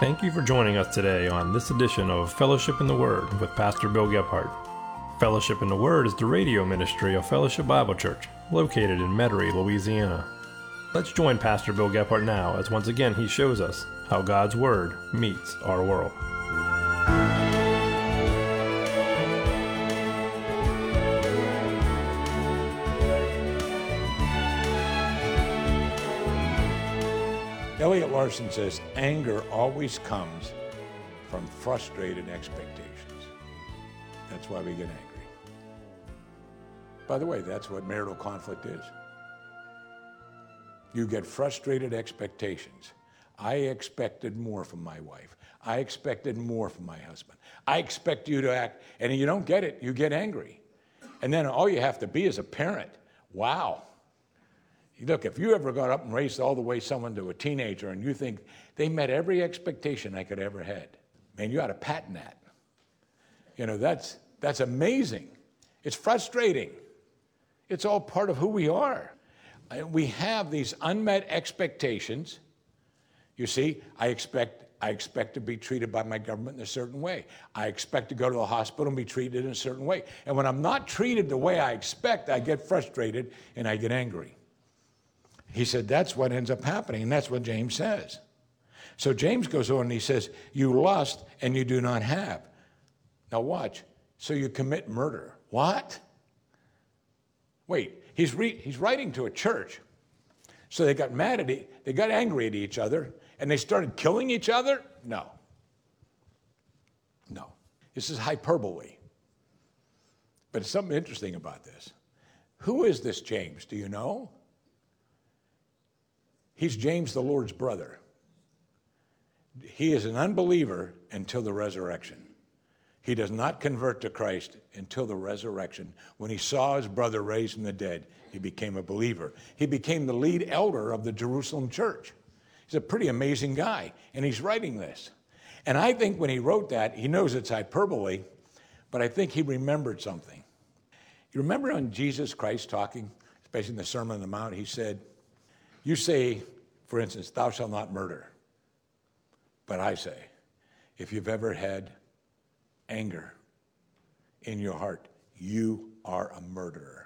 Thank you for joining us today on this edition of Fellowship in the Word with Pastor Bill Gephardt. Fellowship in the Word is the radio ministry of Fellowship Bible Church, located in Metairie, Louisiana. Let's join Pastor Bill Gephardt now as once again he shows us how God's Word meets our world. Elliot Larson says, anger always comes from frustrated expectations. That's why we get angry. By the way, that's what marital conflict is. You get frustrated expectations. I expected more from my wife. I expected more from my husband. I expect you to act, and you don't get it, you get angry. And then all you have to be is a parent. Wow. Look, if you ever got up and raised all the way someone to a teenager and you think they met every expectation I could ever had, man, you ought to patent that. You know, that's amazing. It's frustrating. It's all part of who we are. We have these unmet expectations. You see, I expect to be treated by my government in a certain way. I expect to go to the hospital and be treated in a certain way. And when I'm not treated the way I expect, I get frustrated and I get angry. He said that's what ends up happening, and that's what James says. So James goes on and he says, you lust and you do not have. Now watch. So you commit murder. What? Wait, he's writing to a church. So they got they got angry at each other, and they started killing each other? No. This is hyperbole. But there's something interesting about this. Who is this James? Do you know? He's James, the Lord's brother. He is an unbeliever until the resurrection. He does not convert to Christ until the resurrection. When he saw his brother raised from the dead, he became a believer. He became the lead elder of the Jerusalem church. He's a pretty amazing guy, and he's writing this. And I think when he wrote that, he knows it's hyperbole, but I think he remembered something. You remember when Jesus Christ talking, especially in the Sermon on the Mount, he said, you say, for instance, thou shalt not murder. But I say, if you've ever had anger in your heart, you are a murderer.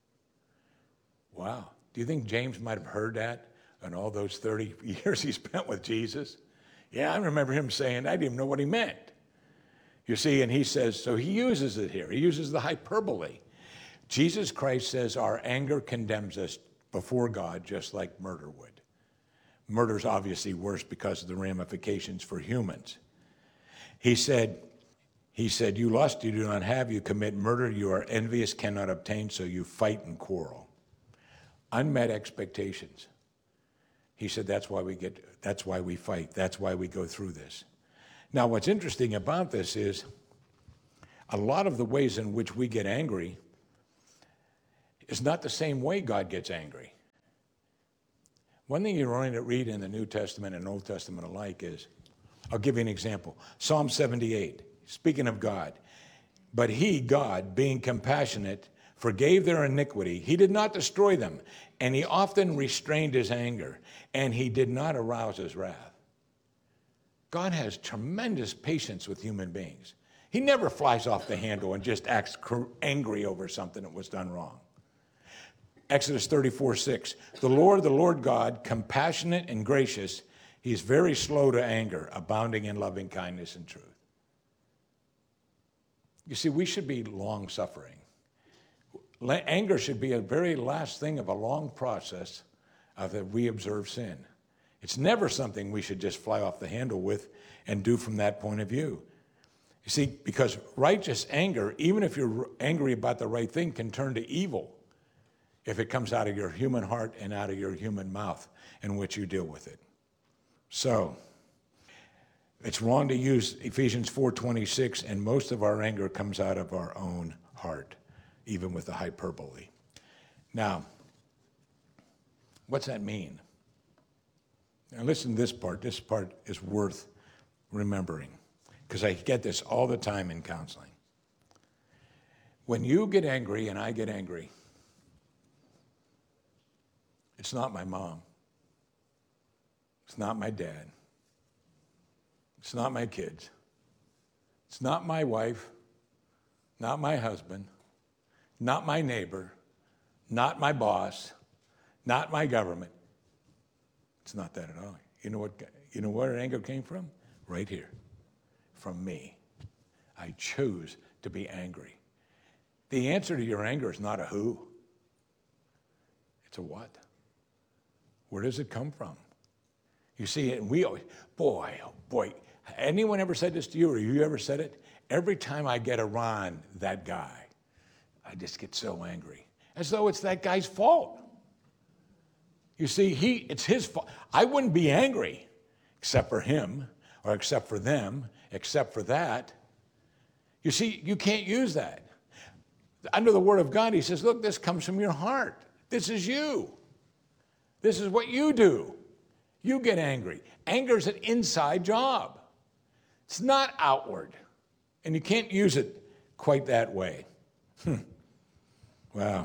Wow. Do you think James might have heard that in all those 30 years he spent with Jesus? Yeah, I remember him saying, I didn't even know what he meant. You see, and he says, so he uses it here. He uses the hyperbole. Jesus Christ says our anger condemns us before God, just like murder would. Murder's obviously worse because of the ramifications for humans. He said, you lust, you do not have, you commit murder, you are envious, cannot obtain, so you fight and quarrel. Unmet expectations. He said that's why we fight, that's why we go through this. Now what's interesting about this is a lot of the ways in which we get angry is not the same way God gets angry. One thing you're going to read in the New Testament and Old Testament alike is, I'll give you an example. Psalm 78, speaking of God. But he, God, being compassionate, forgave their iniquity. He did not destroy them, and he often restrained his anger, and he did not arouse his wrath. God has tremendous patience with human beings. He never flies off the handle and just acts angry over something that was done wrong. Exodus 34:6, the Lord God, compassionate and gracious, he is very slow to anger, abounding in loving kindness and truth. You see, we should be long-suffering. Anger should be a very last thing of a long process that we observe sin. It's never something we should just fly off the handle with and do from that point of view. You see, because righteous anger, even if you're angry about the right thing, can turn to evil if it comes out of your human heart and out of your human mouth in which you deal with it. So, it's wrong to use Ephesians 4:26, and most of our anger comes out of our own heart, even with the hyperbole. Now, what's that mean? Now listen to this part. This part is worth remembering, because I get this all the time in counseling. When you get angry and I get angry, it's not my mom. It's not my dad. It's not my kids. It's not my wife, not my husband, not my neighbor, not my boss, not my government. It's not that at all. You know where anger came from? Right here. From me. I chose to be angry. The answer to your anger is not a who. It's a what. Where does it come from? You see, and we always, boy, anyone ever said this to you, or you ever said it? Every time I get around that guy, I just get so angry. As though it's that guy's fault. You see, it's his fault. I wouldn't be angry except for him, or except for them, except for that. You see, you can't use that. Under the Word of God, he says, look, this comes from your heart. This is you. This is what you do. You get angry. Anger is an inside job. It's not outward. And you can't use it quite that way. Wow.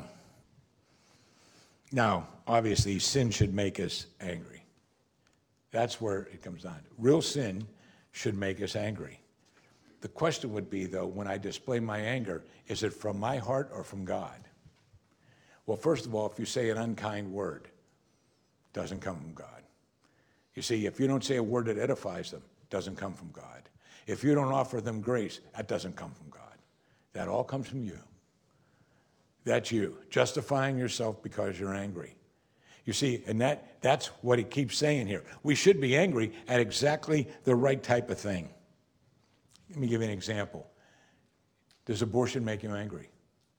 Now, obviously, sin should make us angry. That's where it comes down. Real sin should make us angry. The question would be, though, when I display my anger, is it from my heart or from God? Well, first of all, if you say an unkind word, it doesn't come from God. You see, if you don't say a word that edifies them, it doesn't come from God. If you don't offer them grace, that doesn't come from God. That all comes from you. That's you, justifying yourself because you're angry. You see, and that's what he keeps saying here. We should be angry at exactly the right type of thing. Let me give you an example. Does abortion make you angry?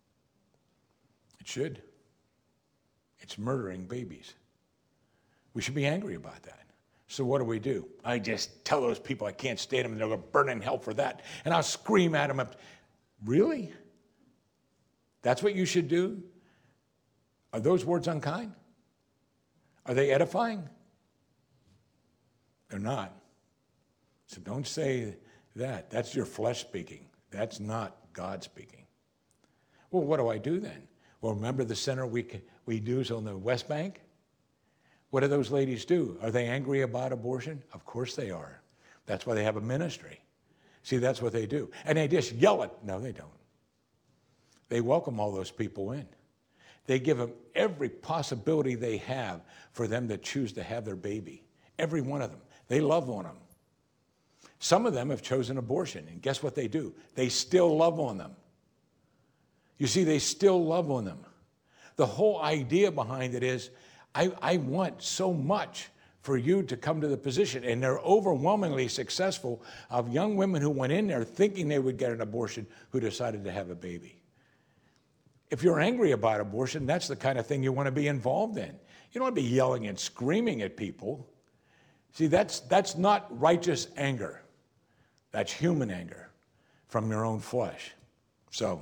It should. It's murdering babies. We should be angry about that. So what do? I just tell those people I can't stand them and they're going to burn in hell for that. And I'll scream at them. Really? That's what you should do? Are those words unkind? Are they edifying? They're not. So don't say that. That's your flesh speaking. That's not God speaking. Well, what do I do then? Well, remember the center we do is on the West Bank? What do those ladies do? Are they angry about abortion? Of course they are. That's why they have a ministry. See, that's what they do. And they just yell it. No, they don't. They welcome all those people in. They give them every possibility they have for them to choose to have their baby. Every one of them. They love on them. Some of them have chosen abortion, and guess what they do? They still love on them. You see, they still love on them. The whole idea behind it is, I want so much for you to come to the position, and they're overwhelmingly successful of young women who went in there thinking they would get an abortion who decided to have a baby. If you're angry about abortion, that's the kind of thing you want to be involved in. You don't want to be yelling and screaming at people. See, that's not righteous anger. That's human anger from your own flesh. So,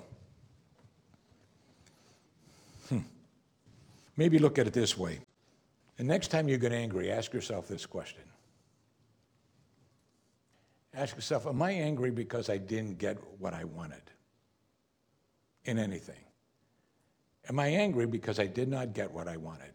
maybe look at it this way. The next time you get angry, ask yourself this question. Ask yourself, am I angry because I didn't get what I wanted in anything? Am I angry because I did not get what I wanted?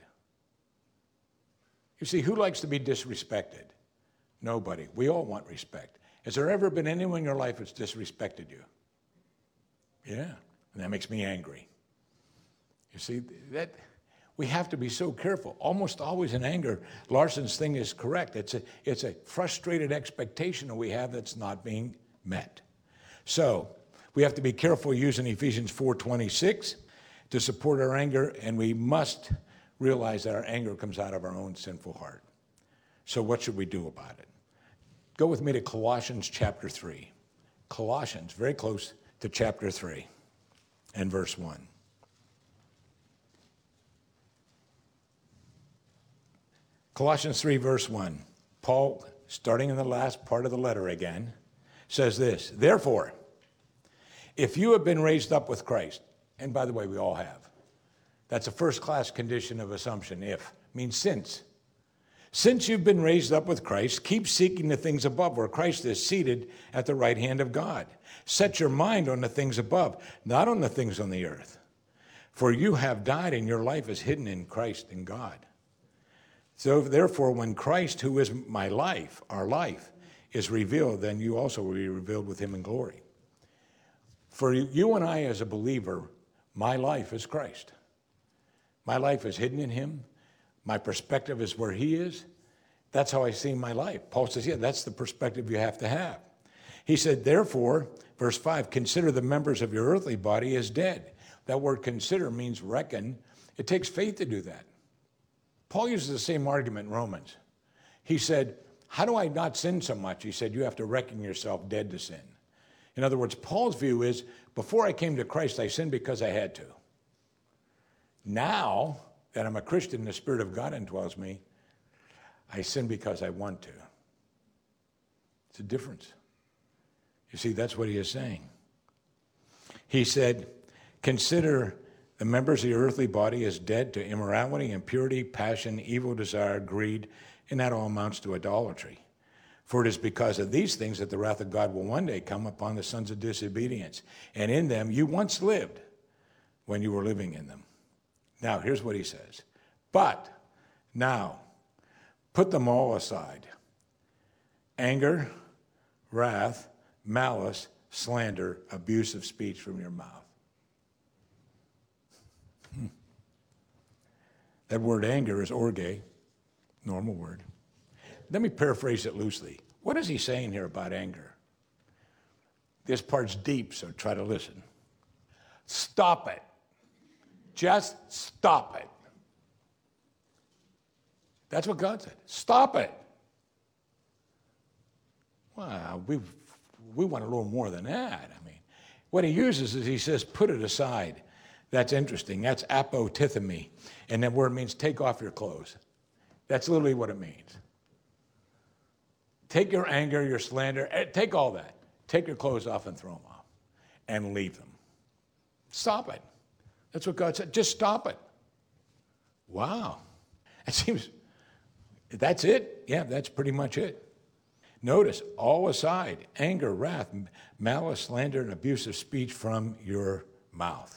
You see, who likes to be disrespected? Nobody. We all want respect. Has there ever been anyone in your life that's disrespected you? Yeah, and that makes me angry. You see, that we have to be so careful. Almost always in anger, Larson's thing is correct. It's a frustrated expectation that we have that's not being met. So we have to be careful using Ephesians 4:26 to support our anger, and we must realize that our anger comes out of our own sinful heart. So what should we do about it? Go with me to Colossians chapter 3. Colossians, very close to chapter 3 and verse 1. Colossians 3, verse 1. Paul, starting in the last part of the letter again, says this, therefore, if you have been raised up with Christ, and by the way, we all have. That's a first-class condition of assumption. If means since. Since you've been raised up with Christ, keep seeking the things above where Christ is seated at the right hand of God. Set your mind on the things above, not on the things on the earth. For you have died and your life is hidden in Christ in God. So therefore, when Christ, who is my life, our life, is revealed, then you also will be revealed with him in glory. For you and I as a believer, my life is Christ. My life is hidden in him. My perspective is where he is. That's how I see my life. Paul says, yeah, that's the perspective you have to have. He said, therefore, verse 5, consider the members of your earthly body as dead. That word consider means reckon. It takes faith to do that. Paul uses the same argument in Romans. He said, how do I not sin so much? He said, you have to reckon yourself dead to sin. In other words, Paul's view is, before I came to Christ, I sinned because I had to. Now that I'm a Christian, the Spirit of God indwells me, I sin because I want to. It's a difference. You see, that's what he is saying. He said, consider the members of your earthly body as dead to immorality, impurity, passion, evil desire, greed, and that all amounts to idolatry. For it is because of these things that the wrath of God will one day come upon the sons of disobedience. And in them you once lived when you were living in them. Now, here's what he says. But now, put them all aside. Anger, wrath, malice, slander, abusive speech from your mouth. That word anger is orge, normal word. Let me paraphrase it loosely. What is he saying here about anger? This part's deep, so try to listen. Stop it. Just stop it. That's what God said. Stop it. Well, we want a little more than that. I mean, what he uses is he says, put it aside. That's interesting. That's apotithemi. And that word means take off your clothes. That's literally what it means. Take your anger, your slander, take all that. Take your clothes off and throw them off and leave them. Stop it. That's what God said. Just stop it. Wow. It seems, that's it? Yeah, that's pretty much it. Notice, all aside, anger, wrath, malice, slander, and abusive speech from your mouth.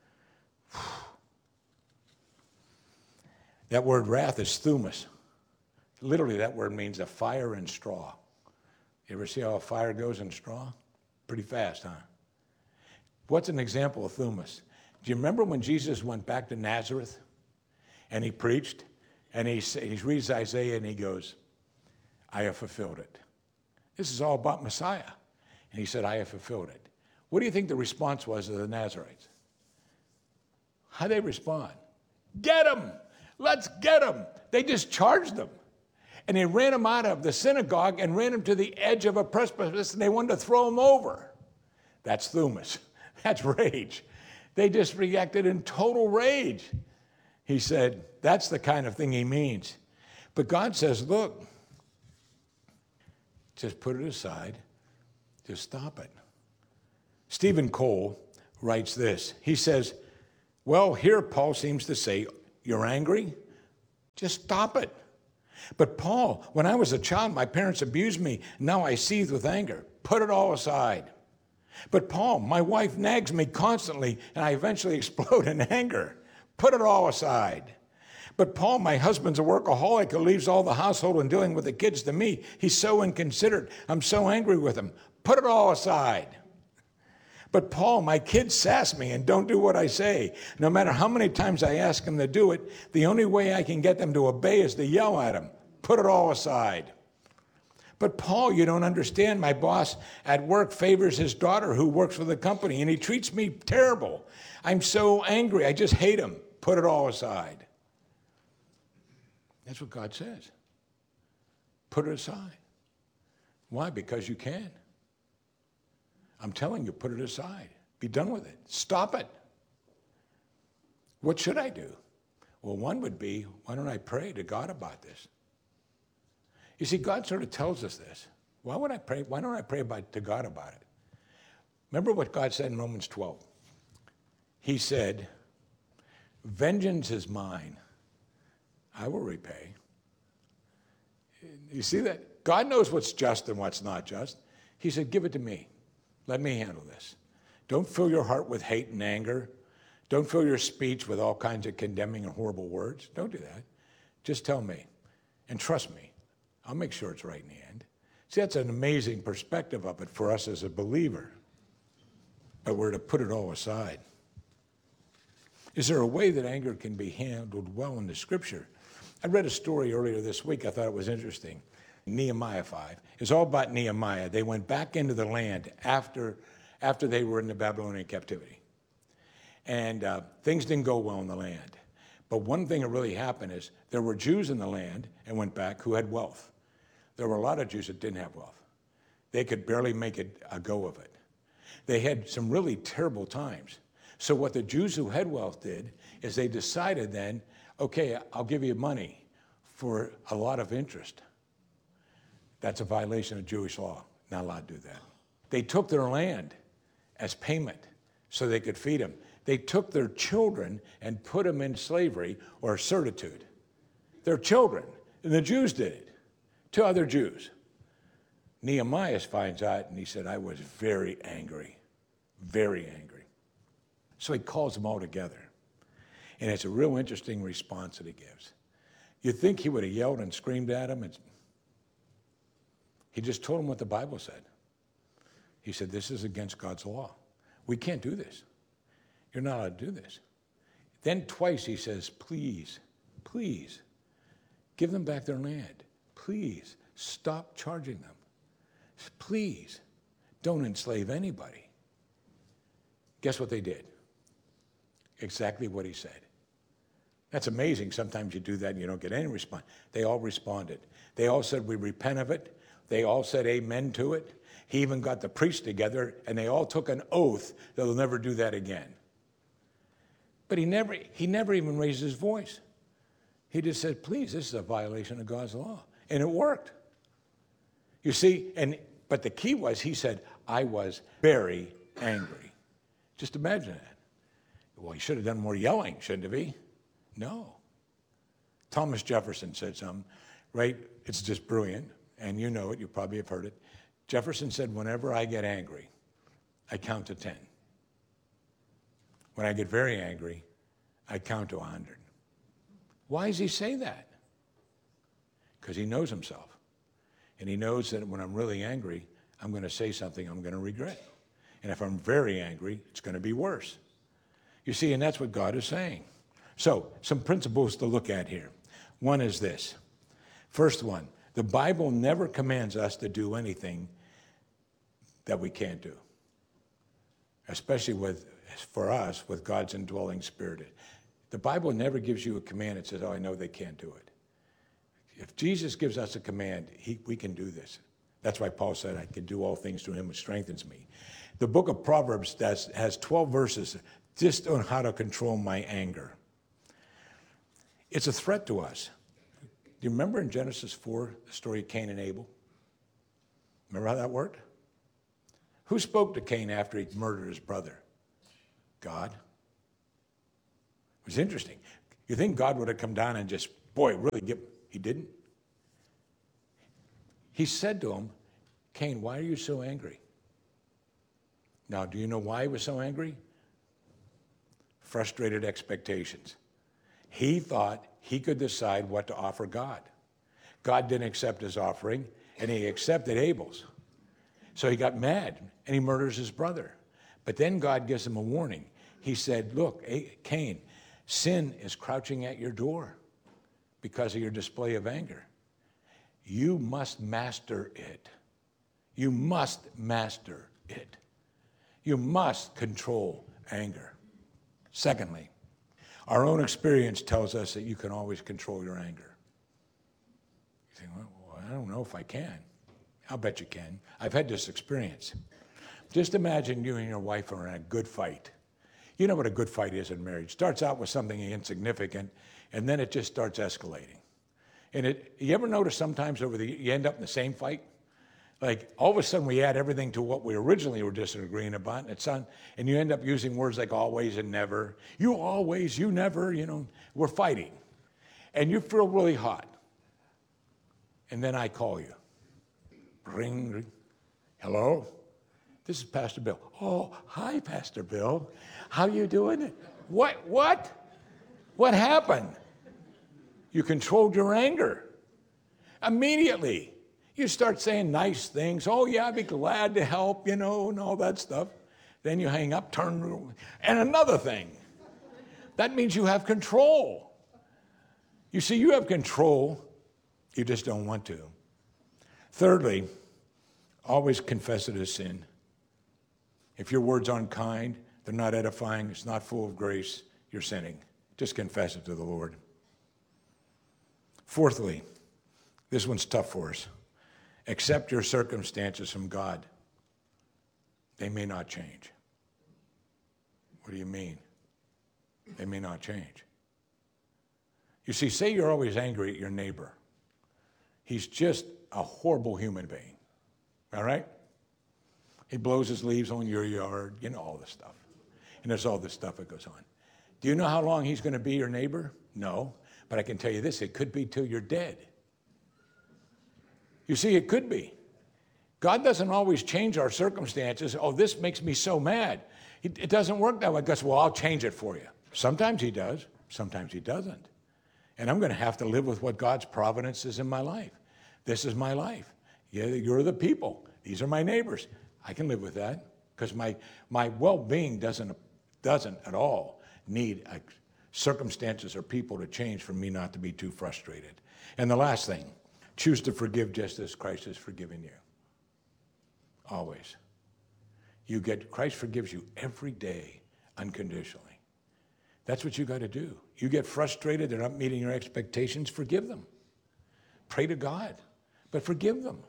That word wrath is thumas. Literally, that word means a fire in straw. You ever see how a fire goes in straw? Pretty fast, huh? What's an example of thumas? Do you remember when Jesus went back to Nazareth and he preached and he reads Isaiah and he goes, I have fulfilled it. This is all about Messiah. And he said, I have fulfilled it. What do you think the response was of the Nazarites? How'd they respond? Get him! Let's get him! They just charged them. And they ran him out of the synagogue and ran him to the edge of a precipice, and they wanted to throw him over. That's thumas. That's rage. They just reacted in total rage. He said, that's the kind of thing he means. But God says, look, just put it aside. Just stop it. Stephen Cole writes this. He says, well, here Paul seems to say, you're angry? Just stop it. But Paul, when I was a child, my parents abused me. Now I seethe with anger. Put it all aside. But Paul, my wife nags me constantly, and I eventually explode in anger. Put it all aside. But Paul, my husband's a workaholic who leaves all the household and dealing with the kids to me. He's so inconsiderate. I'm so angry with him. Put it all aside. But Paul, my kids sass me and don't do what I say. No matter how many times I ask them to do it, the only way I can get them to obey is to yell at them. Put it all aside. But Paul, you don't understand. My boss at work favors his daughter who works for the company, and he treats me terrible. I'm so angry. I just hate him. Put it all aside. That's what God says. Put it aside. Why? Because you can. I'm telling you, put it aside. Be done with it. Stop it. What should I do? Well, one would be, why don't I pray to God about this? You see, God sort of tells us this. Why would I pray? Why don't I pray to God about it? Remember what God said in Romans 12. He said, vengeance is mine. I will repay. You see that? God knows what's just and what's not just. He said, give it to me. Let me handle this. Don't fill your heart with hate and anger. Don't fill your speech with all kinds of condemning and horrible words. Don't do that. Just tell me and trust me. I'll make sure it's right in the end. See, that's an amazing perspective of it for us as a believer. But we're to put it all aside. Is there a way that anger can be handled well in the Scripture? I read a story earlier this week. I thought it was interesting. Nehemiah 5. It's all about Nehemiah. They went back into the land after they were in the Babylonian captivity. And things didn't go well in the land. But one thing that really happened is there were Jews in the land and went back who had wealth. There were a lot of Jews that didn't have wealth. They could barely make a go of it. They had some really terrible times. So what the Jews who had wealth did is they decided then, okay, I'll give you money for a lot of interest. That's a violation of Jewish law. Not allowed to do that. They took their land as payment so they could feed them. They took their children and put them in slavery or servitude. Their children. And the Jews did it to other Jews. Nehemiah finds out and he said, I was very angry. Very angry. So he calls them all together. And it's a real interesting response that he gives. You'd think he would have yelled and screamed at them. He just told them what the Bible said. He said, this is against God's law. We can't do this. You're not allowed to do this. Then twice he says, please, please, give them back their land. Please, stop charging them. Please, don't enslave anybody. Guess what they did? Exactly what he said. That's amazing. Sometimes you do that and you don't get any response. They all responded. They all said, we repent of it. They all said amen to it. He even got the priests together and they all took an oath that they'll never do that again. But he never even raised his voice. He just said, please, this is a violation of God's law. And it worked. You see, but the key was, he said, I was very angry. Just imagine that. Well, he should have done more yelling, shouldn't he? No. Thomas Jefferson said something, right? It's just brilliant, and you know it. You probably have heard it. Jefferson said, whenever I get angry, I count to 10. When I get very angry, I count to 100. Why does he say that? Because he knows himself. And he knows that when I'm really angry, I'm going to say something I'm going to regret. And if I'm very angry, it's going to be worse. You see, and that's what God is saying. So, some principles to look at here. One is this. First one, the Bible never commands us to do anything that we can't do. Especially for us, with God's indwelling spirit. The Bible never gives you a command that says, oh, I know they can't do it. If Jesus gives us a command, we can do this. That's why Paul said, I can do all things through him who strengthens me. The book of Proverbs has 12 verses just on how to control my anger. It's a threat to us. Do you remember in Genesis 4, the story of Cain and Abel? Remember how that worked? Who spoke to Cain after he murdered his brother? God. It was interesting. You think God would have come down and just, he didn't. He said to him, Cain, why are you so angry? Now, do you know why he was so angry? Frustrated expectations. He thought he could decide what to offer God. God didn't accept his offering, and he accepted Abel's. So he got mad, and he murders his brother. But then God gives him a warning. He said, look, Cain, sin is crouching at your door because of your display of anger. You must master it. You must master it. You must control anger. Secondly, our own experience tells us that you can always control your anger. You think, well, I don't know if I can. I'll bet you can. I've had this experience. Just imagine you and your wife are in a good fight. You know what a good fight is in marriage. It starts out with something insignificant, and then it just starts escalating. And you ever notice sometimes you end up in the same fight? Like, all of a sudden, we add everything to what we originally were disagreeing about, and you end up using words like always and never. You always, you never, we're fighting. And you feel really hot. And then I call you. Ring, ring. Hello? This is Pastor Bill. Oh, hi, Pastor Bill. How you doing? What? What happened? You controlled your anger. Immediately. You start saying nice things. Oh, yeah, I'd be glad to help, and all that stuff. Then you hang up, turn, and another thing. That means you have control. You see, you have control. You just don't want to. Thirdly, always confess it as sin. If your words aren't kind, they're not edifying, it's not full of grace, you're sinning. Just confess it to the Lord. Fourthly, this one's tough for us. Accept your circumstances from God. They may not change. What do you mean? They may not change. You see, say you're always angry at your neighbor. He's just a horrible human being. All right? He blows his leaves on your yard, all this stuff. And there's all this stuff that goes on. Do you know how long he's going to be your neighbor? No. But I can tell you this, it could be till you're dead. You see, it could be. God doesn't always change our circumstances. Oh, this makes me so mad. It doesn't work that way. God says, well, I'll change it for you. Sometimes he does. Sometimes he doesn't. And I'm going to have to live with what God's providence is in my life. This is my life. Yeah, you're the people. These are my neighbors. I can live with that because my well-being doesn't at all need circumstances or people to change for me not to be too frustrated. And the last thing, choose to forgive just as Christ has forgiven you. Always. Christ forgives you every day unconditionally. That's what you got to do. You get frustrated, they're not meeting your expectations, forgive them. Pray to God, but forgive them.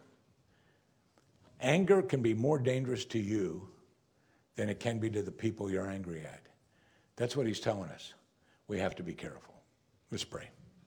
Anger can be more dangerous to you than it can be to the people you're angry at. That's what he's telling us. We have to be careful. Let's pray.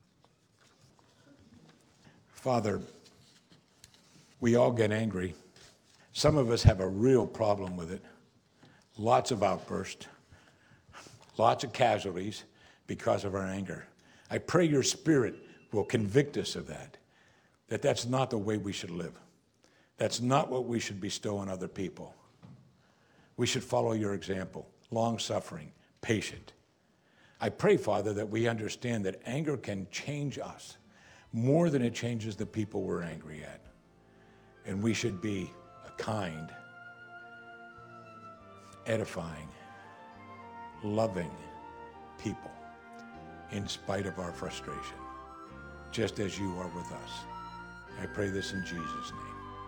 Father, we all get angry. Some of us have a real problem with it. Lots of outbursts, lots of casualties because of our anger. I pray your Spirit will convict us of that that's not the way we should live. That's not what we should bestow on other people. We should follow your example, long-suffering, patient. I pray, Father, that we understand that anger can change us more than it changes the people we're angry at. And we should be a kind, edifying, loving people in spite of our frustration, just as you are with us. I pray this in Jesus' name.